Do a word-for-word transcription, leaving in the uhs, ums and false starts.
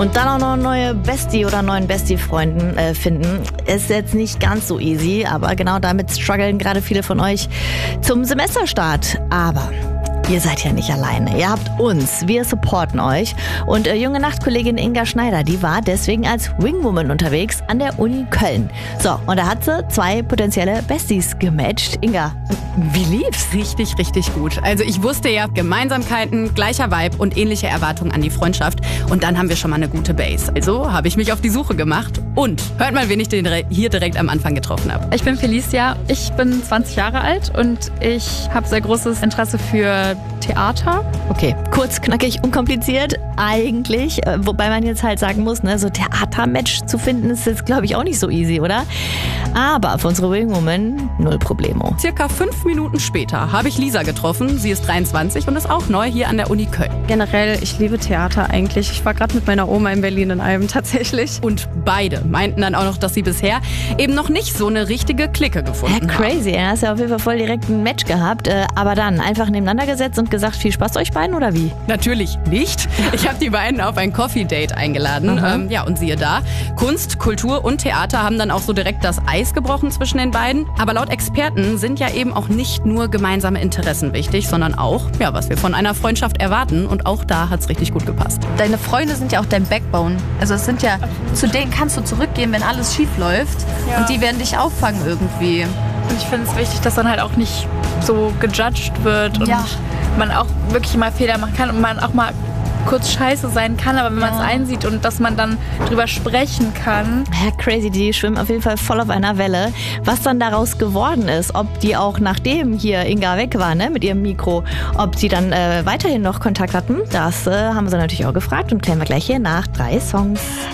Und dann auch noch eine neue Bestie oder neuen Bestie-Freunden äh, finden, ist jetzt nicht ganz so easy, aber genau damit strugglen gerade viele von euch zum Semesterstart. Aber ihr seid ja nicht alleine. Ihr habt uns. Wir supporten euch. Und äh, junge Nachtkollegin Inga Schneider, die war deswegen als Wingwoman unterwegs an der Uni Köln. So, und da hat sie zwei potenzielle Besties gematcht. Inga, wie lief's? Richtig, richtig gut. Also ich wusste ja, Gemeinsamkeiten, gleicher Vibe und ähnliche Erwartungen an die Freundschaft. Und dann haben wir schon mal eine gute Base. Also habe ich mich auf die Suche gemacht. Und hört mal, wen ich den hier direkt am Anfang getroffen habe. Ich bin Felicia, ich bin zwanzig Jahre alt und ich habe sehr großes Interesse für Theater. Okay, kurz, knackig, unkompliziert eigentlich. Äh, wobei man jetzt halt sagen muss, ne, so Theatermatch zu finden ist jetzt, glaube ich, auch nicht so easy, oder? Aber für unsere Wingwoman null Problemo. Circa fünf Minuten später habe ich Lisa getroffen. Sie ist dreiundzwanzig und ist auch neu hier an der Uni Köln. Generell, ich liebe Theater eigentlich. Ich war gerade mit meiner Oma in Berlin in einem tatsächlich. Und beide meinten dann auch noch, dass sie bisher eben noch nicht so eine richtige Clique gefunden Ja, crazy. Er hast ja auf jeden Fall voll direkt ein Match gehabt. Äh, aber dann einfach nebeneinander gesetzt und gesagt, viel Spaß euch beiden oder wie? Natürlich nicht. Ich habe die beiden auf ein Coffee-Date eingeladen. Ähm, ja, und siehe da, Kunst, Kultur und Theater haben dann auch so direkt das Eis gebrochen zwischen den beiden. Aber laut Experten sind ja eben auch nicht nur gemeinsame Interessen wichtig, sondern auch, ja, was wir von einer Freundschaft erwarten. Und auch da hat's richtig gut gepasst. Deine Freunde sind ja auch dein Backbone. Also es sind ja, zu denen kannst du zurückgehen, wenn alles schief läuft. Ja. Und die werden dich auffangen irgendwie. Und ich finde es wichtig, dass dann halt auch nicht so gejudged wird und Ja. man auch wirklich mal Fehler machen kann und man auch mal kurz scheiße sein kann, aber wenn man es Ja. einsieht und dass man dann drüber sprechen kann. Ja, crazy, die schwimmen auf jeden Fall voll auf einer Welle. Was dann daraus geworden ist, ob die auch nachdem hier Inga weg war, ne, mit ihrem Mikro, ob die dann äh, weiterhin noch Kontakt hatten, das äh, haben wir sie natürlich auch gefragt und klären wir gleich hier nach drei Songs.